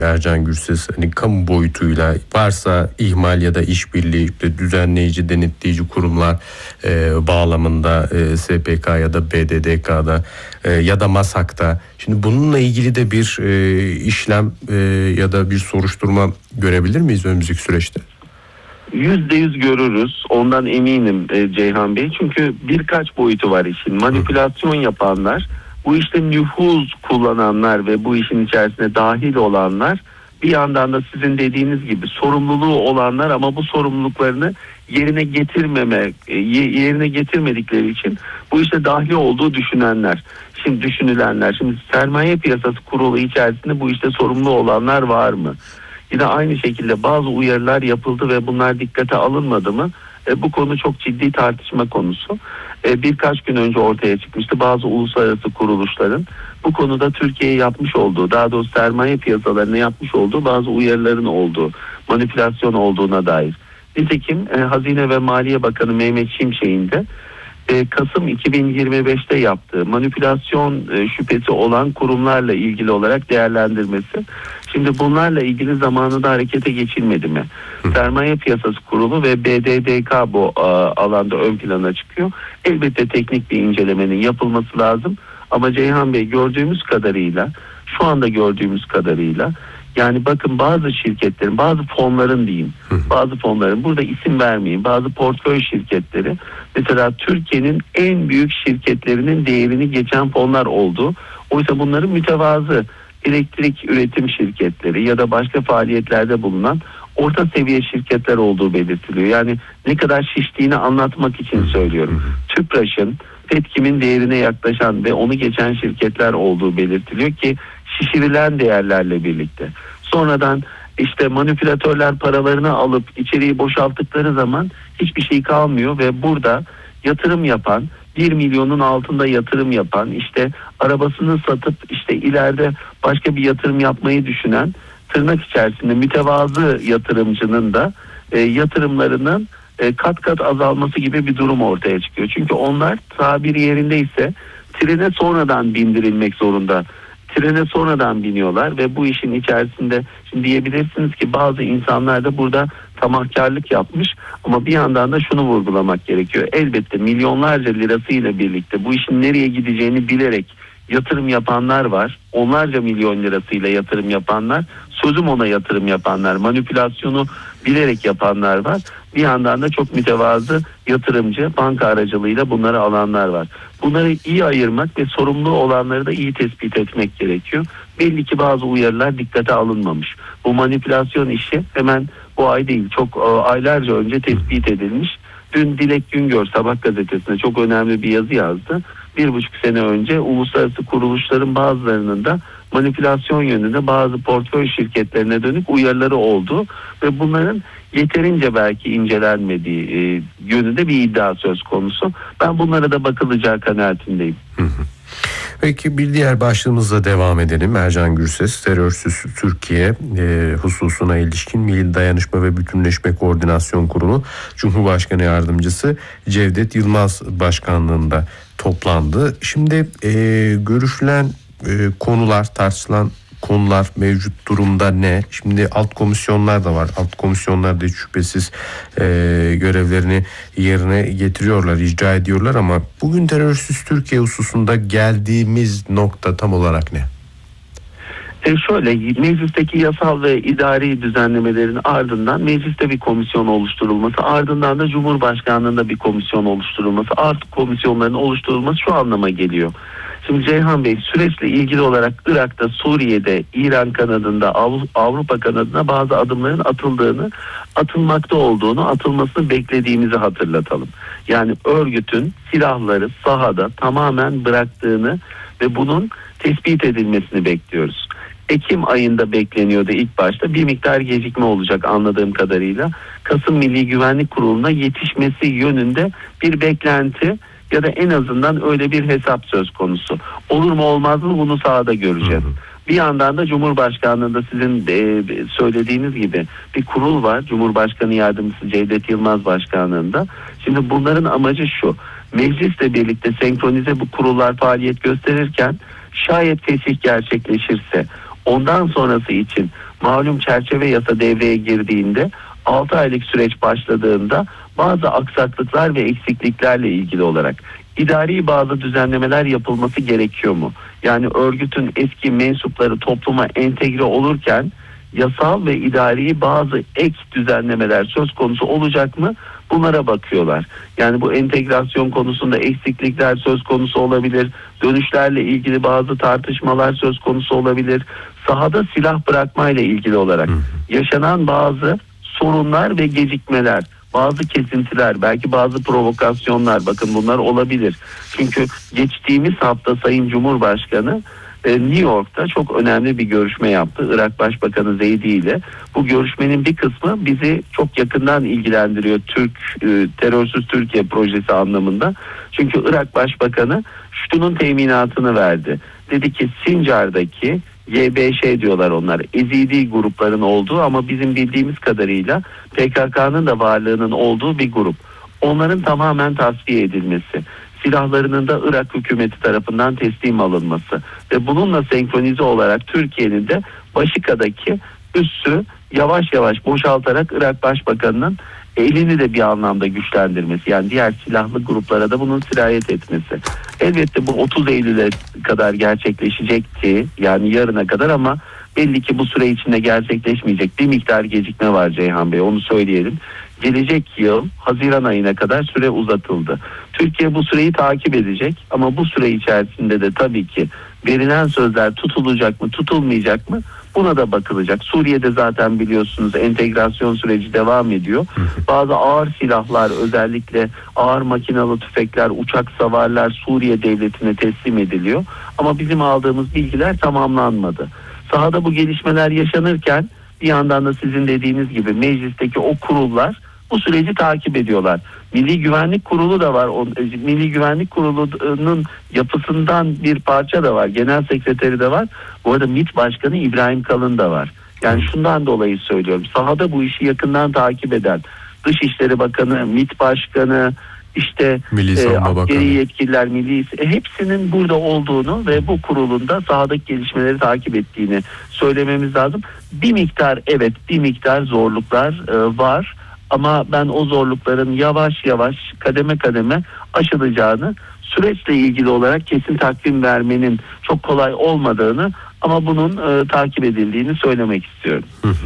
Ercan Gürses, hani kamu boyutuyla varsa ihmal ya da işbirliği, işte düzenleyici, denetleyici kurumlar bağlamında SPK ya da BDDK'da ya da MASAK'ta. Şimdi bununla ilgili de bir işlem ya da bir soruşturma görebilir miyiz önümüzdeki süreçte? %100 görürüz. Ondan eminim Ceyhan Bey. Çünkü birkaç boyutu var işin. Manipülasyon yapanlar, bu işte nüfuz kullananlar ve bu işin içerisine dahil olanlar, bir yandan da sizin dediğiniz gibi sorumluluğu olanlar ama bu sorumluluklarını yerine getirmedikleri için bu işte dahil olduğu düşünülenler. Şimdi sermaye piyasası kurulu içerisinde bu işte sorumlu olanlar var mı? Yine aynı şekilde bazı uyarılar yapıldı ve bunlar dikkate alınmadı mı? Bu konu çok ciddi tartışma konusu. Birkaç gün önce ortaya çıkmıştı bazı uluslararası kuruluşların bu konuda Türkiye'ye yapmış olduğu, daha doğrusu sermaye piyasalarına yapmış olduğu bazı uyarıların olduğu, manipülasyon olduğuna dair. Nitekim Hazine ve Maliye Bakanı Mehmet Şimşek'in de Kasım 2025'te yaptığı manipülasyon şüphesi olan kurumlarla ilgili olarak değerlendirmesi. Şimdi bunlarla ilgili zamanında harekete geçilmedi mi? Sermaye Piyasası Kurulu ve BDDK bu alanda ön plana çıkıyor. Elbette teknik bir incelemenin yapılması lazım. Ama Ceyhan Bey, şu anda gördüğümüz kadarıyla yani bakın bazı şirketlerin, bazı fonların burada isim vermeyeyim, bazı portföy şirketleri mesela Türkiye'nin en büyük şirketlerinin değerini geçen fonlar oldu. Oysa bunların mütevazı elektrik üretim şirketleri ya da başka faaliyetlerde bulunan orta seviye şirketler olduğu belirtiliyor. Yani ne kadar şiştiğini anlatmak için söylüyorum. Tüpraş'ın, Petkim'in değerine yaklaşan ve onu geçen şirketler olduğu belirtiliyor ki şişirilen değerlerle birlikte. Sonradan işte manipülatörler paralarını alıp içeriği boşalttıkları zaman hiçbir şey kalmıyor ve burada yatırım yapan, 1 milyonun altında yatırım yapan, işte arabasını satıp işte ileride başka bir yatırım yapmayı düşünen tırnak içerisinde mütevazı yatırımcının da yatırımlarının kat kat azalması gibi bir durum ortaya çıkıyor. Çünkü onlar tabiri yerindeyse trene sonradan bindirilmek zorunda. Trene sonradan biniyorlar ve bu işin içerisinde şimdi diyebilirsiniz ki bazı insanlar da burada tamahkarlık yapmış ama bir yandan da şunu vurgulamak gerekiyor. Elbette milyonlarca lirasıyla birlikte bu işin nereye gideceğini bilerek yatırım yapanlar var. Onlarca milyon lirasıyla yatırım yapanlar, sözüm ona yatırım yapanlar, manipülasyonu bilerek yapanlar var. Bir yandan da çok mütevazı yatırımcı, banka aracılığıyla bunları alanlar var. Bunları iyi ayırmak ve sorumlu olanları da iyi tespit etmek gerekiyor. Belli ki bazı uyarılar dikkate alınmamış. Bu manipülasyon işi hemen bu ay değil, çok aylarca önce tespit edilmiş. Dün Dilek Güngör Sabah gazetesine çok önemli bir yazı yazdı. 1,5 sene önce uluslararası kuruluşların bazılarının da manipülasyon yönünde bazı portföy şirketlerine dönük uyarıları oldu ve bunların yeterince belki incelenmediği yönünde bir iddia söz konusu. Ben bunlara da bakılacağı kanaatindeyim. Peki bir diğer başlığımızla devam edelim. Ercan Gürses, Terörsüz Türkiye hususuna ilişkin Milli Dayanışma ve Bütünleşme Koordinasyon Kurulu Cumhurbaşkanı Yardımcısı Cevdet Yılmaz başkanlığında toplandı. Şimdi görüşülen konular, tartışılan konular mevcut durumda ne? Şimdi alt komisyonlar da var. Alt komisyonlar da şüphesiz görevlerini yerine getiriyorlar, icra ediyorlar ama bugün Terörsüz Türkiye hususunda geldiğimiz nokta tam olarak ne? Şöyle, meclisteki yasal ve idari düzenlemelerin ardından mecliste bir komisyon oluşturulması, ardından da Cumhurbaşkanlığında bir komisyon oluşturulması, artık komisyonların oluşturulması şu anlama geliyor. Şimdi Ceyhan Bey, süreçle ilgili olarak Irak'ta, Suriye'de, İran kanadında, Avrupa kanadına bazı adımların atılmakta olduğunu, atılmasını beklediğimizi hatırlatalım. Yani örgütün silahları sahada tamamen bıraktığını ve bunun tespit edilmesini bekliyoruz. Ekim ayında bekleniyordu ilk başta. Bir miktar gecikme olacak anladığım kadarıyla. Kasım Milli Güvenlik Kurulu'na yetişmesi yönünde bir beklenti ya da en azından öyle bir hesap söz konusu. Olur mu olmaz mı bunu sahada göreceğiz. Bir yandan da Cumhurbaşkanlığında sizin söylediğiniz gibi bir kurul var. Cumhurbaşkanı Yardımcısı Cevdet Yılmaz başkanlığında. Şimdi bunların amacı şu. Meclisle birlikte senkronize bu kurullar faaliyet gösterirken şayet fesih gerçekleşirse Ondan sonrası için malum çerçeve yasa devreye girdiğinde 6 aylık süreç başladığında bazı aksaklıklar ve eksikliklerle ilgili olarak idari bazı düzenlemeler yapılması gerekiyor mu? Yani örgütün eski mensupları topluma entegre olurken yasal ve idari bazı ek düzenlemeler söz konusu olacak mı? Bunlara bakıyorlar. Yani bu entegrasyon konusunda eksiklikler söz konusu olabilir. Dönüşlerle ilgili bazı tartışmalar söz konusu olabilir. Sahada silah bırakmayla ilgili olarak yaşanan bazı sorunlar ve gecikmeler, bazı kesintiler, belki bazı provokasyonlar, bakın bunlar olabilir. Çünkü geçtiğimiz hafta Sayın Cumhurbaşkanı New York'ta çok önemli bir görüşme yaptı Irak Başbakanı Zeydi ile. Bu görüşmenin bir kısmı bizi çok yakından ilgilendiriyor Terörsüz Türkiye projesi anlamında. Çünkü Irak Başbakanı şunun teminatını verdi. Dedi ki Sincar'daki YBŞ diyorlar onlar, Ezidi grupların olduğu ama bizim bildiğimiz kadarıyla PKK'nın da varlığının olduğu bir grup. Onların tamamen tasfiye edilmesi, silahlarının da Irak hükümeti tarafından teslim alınması ve bununla senkronize olarak Türkiye'nin de Başika'daki üssü yavaş yavaş boşaltarak Irak Başbakanı'nın elini de bir anlamda güçlendirmesi, yani diğer silahlı gruplara da bunun sirayet etmesi. Elbette bu 30 Eylül'e kadar gerçekleşecekti, yani yarına kadar, ama belli ki bu süre içinde gerçekleşmeyecek. Bir miktar gecikme var Ceyhan Bey, onu söyleyelim. Gelecek yıl Haziran ayına kadar süre uzatıldı. Türkiye bu süreyi takip edecek ama bu süre içerisinde de tabii ki verilen sözler tutulacak mı, tutulmayacak mı, buna da bakılacak. Suriye'de zaten biliyorsunuz entegrasyon süreci devam ediyor. Bazı ağır silahlar, özellikle ağır makinalı tüfekler, uçak savarlar Suriye devletine teslim ediliyor. Ama bizim aldığımız bilgiler tamamlanmadı. Sahada bu gelişmeler yaşanırken bir yandan da sizin dediğiniz gibi meclisteki o kurullar bu süreci takip ediyorlar. Milli Güvenlik Kurulu da var. Milli Güvenlik Kurulu'nun yapısından bir parça da var. Genel sekreteri de var. Bu arada MİT Başkanı İbrahim Kalın da var. Yani şundan dolayı söylüyorum. Sahada bu işi yakından takip eden Dışişleri Bakanı, MİT Başkanı, işte askeri yetkililer, hepsinin burada olduğunu ve bu kurulun da sahadaki gelişmeleri takip ettiğini söylememiz lazım. Bir miktar zorluklar var. Ama ben o zorlukların yavaş yavaş kademe kademe aşılacağını, süreçle ilgili olarak kesin takvim vermenin çok kolay olmadığını ama bunun takip edildiğini söylemek istiyorum.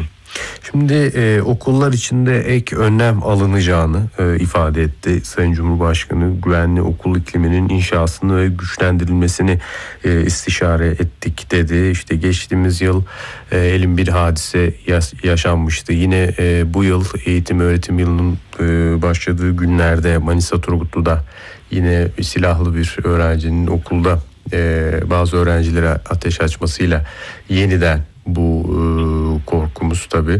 Şimdi okullar içinde ek önlem alınacağını ifade etti Sayın Cumhurbaşkanı. Güvenli okul ikliminin inşasını ve güçlendirilmesini istişare ettik dedi. İşte geçtiğimiz yıl elin bir hadise yaşanmıştı. Yine bu yıl eğitim öğretim yılının başladığı günlerde Manisa Turgutlu'da yine silahlı bir öğrencinin okulda bazı öğrencilere ateş açmasıyla yeniden bu korkumuz tabii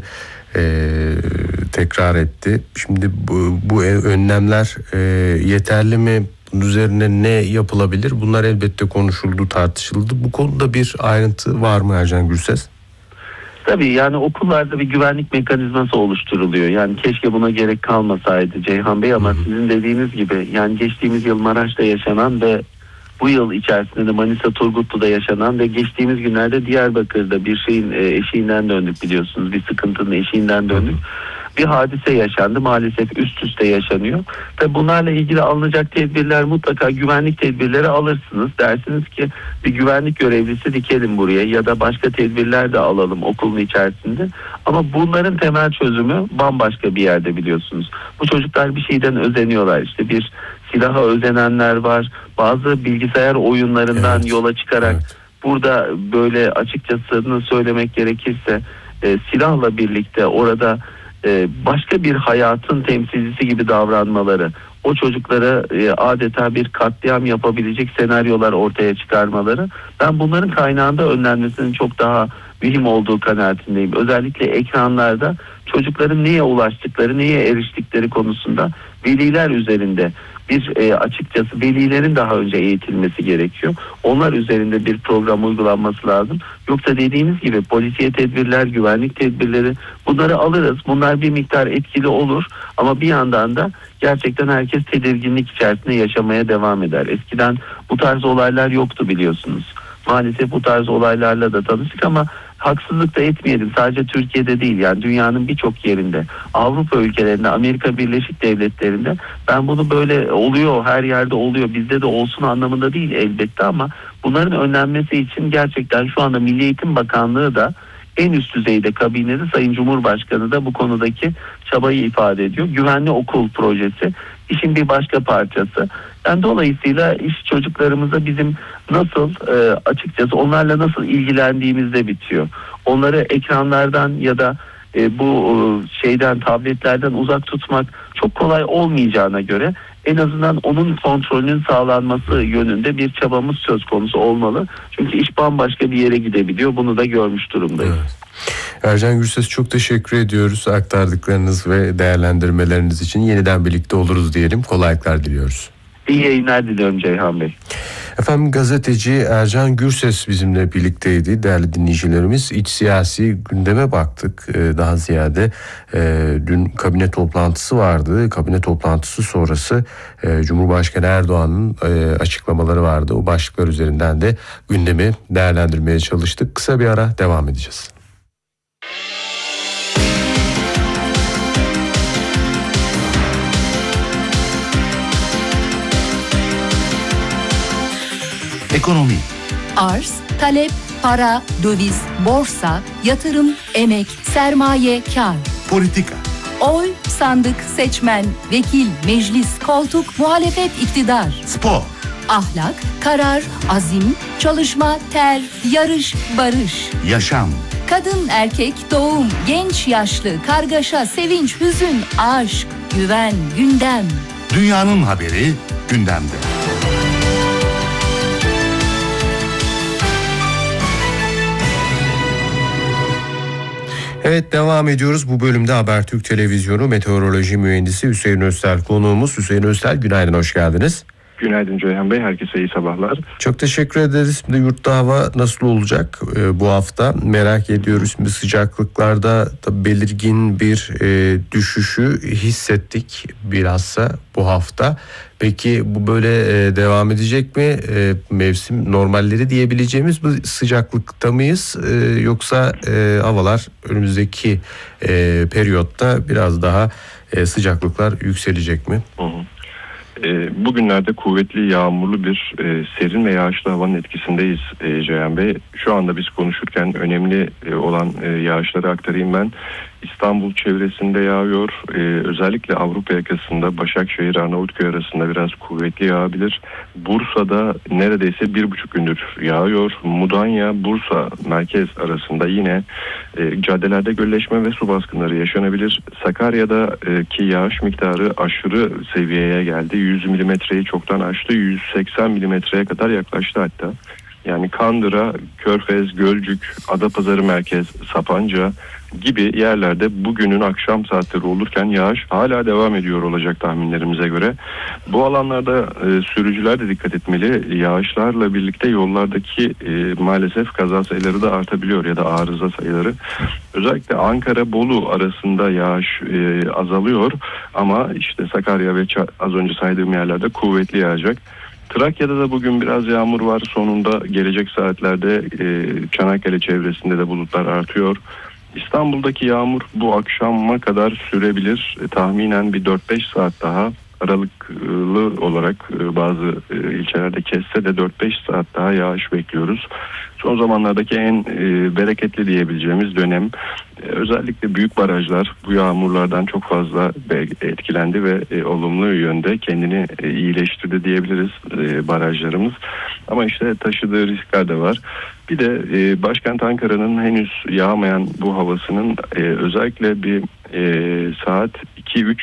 tekrar etti. Şimdi bu önlemler yeterli mi? Bunun üzerine ne yapılabilir? Bunlar elbette konuşuldu, tartışıldı. Bu konuda bir ayrıntı var mı Ercan Gürses? Tabii, yani okullarda bir güvenlik mekanizması oluşturuluyor. Yani keşke buna gerek kalmasaydı Ceyhan Bey, ama sizin dediğiniz gibi yani geçtiğimiz yıl Maraş'ta yaşanan ve bu yıl içerisinde de Manisa Turgutlu'da yaşanan ve geçtiğimiz günlerde Diyarbakır'da bir şeyin eşiğinden döndük, biliyorsunuz. Bir sıkıntının eşiğinden döndük. Bir hadise yaşandı. Maalesef üst üste yaşanıyor. Tabi bunlarla ilgili alınacak tedbirler, mutlaka güvenlik tedbirleri alırsınız. Dersiniz ki bir güvenlik görevlisi dikelim buraya ya da başka tedbirler de alalım okulun içerisinde. Ama bunların temel çözümü bambaşka bir yerde, biliyorsunuz. Bu çocuklar bir şeyden özeniyorlar. İşte bir silaha özenenler var. Bazı bilgisayar oyunlarından yola çıkarak burada böyle açıkçası söylemek gerekirse silahla birlikte orada başka bir hayatın temsilcisi gibi davranmaları, o çocuklara adeta bir katliam yapabilecek senaryolar ortaya çıkarmaları, ben bunların kaynağında önlenmesinin çok daha mühim olduğu kanaatindeyim. Özellikle ekranlarda çocukların neye ulaştıkları, neye eriştikleri konusunda veliler üzerinde bir açıkçası velilerin daha önce eğitilmesi gerekiyor. Onlar üzerinde bir program uygulanması lazım. Yoksa dediğiniz gibi polisiye tedbirler, güvenlik tedbirleri, bunları alırız. Bunlar bir miktar etkili olur ama bir yandan da gerçekten herkes tedirginlik içerisinde yaşamaya devam eder. Eskiden bu tarz olaylar yoktu, biliyorsunuz. Maalesef bu tarz olaylarla da tanıştık ama haksızlık da etmeyelim, sadece Türkiye'de değil, yani dünyanın birçok yerinde, Avrupa ülkelerinde, Amerika Birleşik Devletleri'nde ben bunu böyle oluyor, her yerde oluyor, bizde de olsun anlamında değil elbette, ama bunların önlenmesi için gerçekten şu anda Milli Eğitim Bakanlığı da en üst düzeyde, kabinede Sayın Cumhurbaşkanı da bu konudaki çabayı ifade ediyor. Güvenli okul projesi işin bir başka parçası. Yani dolayısıyla iş çocuklarımıza bizim nasıl açıkçası onlarla nasıl ilgilendiğimizde bitiyor. Onları ekranlardan ya da bu tabletlerden uzak tutmak çok kolay olmayacağına göre en azından onun kontrolünün sağlanması yönünde bir çabamız söz konusu olmalı. Çünkü iş bambaşka bir yere gidebiliyor. Bunu da görmüş durumdayız. Evet. Ercan Gürses, çok teşekkür ediyoruz aktardıklarınız ve değerlendirmeleriniz için. Yeniden birlikte oluruz diyelim. Kolaylıklar diliyoruz. İyi yayınlar diliyorum Ceyhan Bey. Efendim, gazeteci Ercan Gürses bizimle birlikteydi. Değerli dinleyicilerimiz, iç siyasi gündeme baktık. Daha ziyade dün kabine toplantısı vardı. Kabine toplantısı sonrası Cumhurbaşkanı Erdoğan'ın açıklamaları vardı. O başlıklar üzerinden de gündemi değerlendirmeye çalıştık. Kısa bir ara, devam edeceğiz. Ekonomi. Arz, talep, para, döviz, borsa, yatırım, emek, sermaye, kar. Politika. Oy, sandık, seçmen, vekil, meclis, koltuk, muhalefet, iktidar. Spor. Ahlak, karar, azim, çalışma, ter, yarış, barış. Yaşam. Kadın, erkek, doğum, genç, yaşlı, kargaşa, sevinç, hüzün, aşk, güven, gündem. Dünyanın haberi gündemde. Evet, devam ediyoruz. Bu bölümde Habertürk Televizyonu meteoroloji mühendisi Hüseyin Özsel konuğumuz. Hüseyin Özsel, günaydın, hoş geldiniz. Günaydın Ceyhan Bey, herkese iyi sabahlar. Çok teşekkür ederiz. Şimdi yurtta hava nasıl olacak bu hafta merak ediyoruz. Şimdi sıcaklıklarda da belirgin bir düşüşü hissettik bilhassa bu hafta. Peki bu böyle devam edecek mi? Mevsim normalleri diyebileceğimiz bu sıcaklıkta mıyız? Yoksa havalar önümüzdeki periyotta biraz daha sıcaklıklar yükselecek mi? Hı hı. Bugünlerde kuvvetli yağmurlu bir serin ve yağışlı havanın etkisindeyiz Ceyhan Bey. Şu anda biz konuşurken önemli olan yağışları aktarayım ben. İstanbul çevresinde yağıyor. Özellikle Avrupa yakasında Başakşehir, Arnavutköy arasında biraz kuvvetli yağabilir. Bursa'da neredeyse 1,5 gündür yağıyor. Mudanya, Bursa merkez arasında yine caddelerde gölleşme ve su baskınları yaşanabilir. Sakarya'daki yağış miktarı aşırı seviyeye geldi. 100 milimetreyi çoktan aştı. 180 milimetreye kadar yaklaştı hatta. Yani Kandıra, Körfez, Gölcük, Adapazarı merkez, Sapanca gibi yerlerde bugünün akşam saatleri olurken yağış hala devam ediyor olacak tahminlerimize göre. Bu alanlarda sürücüler de dikkat etmeli. Yağışlarla birlikte yollardaki maalesef kaza sayıları da artabiliyor ya da arıza sayıları. Özellikle Ankara-Bolu arasında yağış azalıyor ama işte Sakarya ve az önce saydığım yerlerde kuvvetli yağacak. Trakya'da da bugün biraz yağmur var. Sonunda gelecek saatlerde Çanakkale çevresinde de bulutlar artıyor. İstanbul'daki yağmur bu akşama kadar sürebilir. Tahminen bir 4-5 saat daha aralıklı olarak bazı ilçelerde kesse de 4-5 saat daha yağış bekliyoruz. Son zamanlardaki en bereketli diyebileceğimiz dönem. Özellikle büyük barajlar bu yağmurlardan çok fazla etkilendi ve olumlu yönde kendini iyileştirdi diyebiliriz barajlarımız. Ama işte taşıdığı riskler de var. Bir de başkent Ankara'nın henüz yağmayan bu havasının özellikle bir saat 2-3,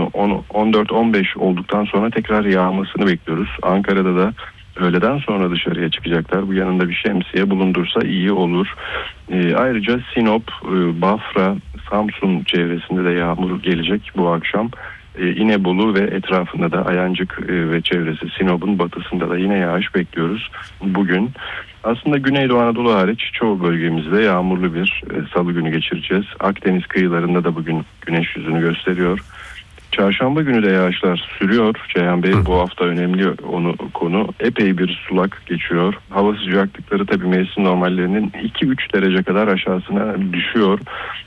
14-15 olduktan sonra tekrar yağmasını bekliyoruz. Ankara'da da öğleden sonra dışarıya çıkacaklar. Bu yanında bir şemsiye bulundursa iyi olur. Ayrıca Sinop, Bafra, Samsun çevresinde de yağmur gelecek bu akşam. İnebolu ve etrafında da Ayancık ve çevresi, Sinop'un batısında da yine yağış bekliyoruz bugün. Aslında Güneydoğu Anadolu hariç çoğu bölgemizde yağmurlu bir salı günü geçireceğiz. Akdeniz kıyılarında da bugün güneş yüzünü gösteriyor. Çarşamba günü de yağışlar sürüyor Ceyhan Bey. Bu hafta önemli konu. Epey bir sulak geçiyor. Hava sıcaklıkları tabii mevsim normallerinin 2-3 derece kadar aşağısına düşüyor.